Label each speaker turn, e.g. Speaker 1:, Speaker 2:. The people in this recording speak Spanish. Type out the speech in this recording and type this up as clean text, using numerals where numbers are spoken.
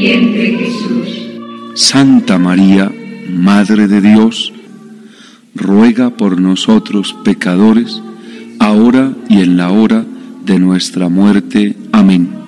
Speaker 1: viviente Jesús.
Speaker 2: Santa María, Madre de Dios, ruega por nosotros pecadores, ahora y en la hora de nuestra muerte. Amén.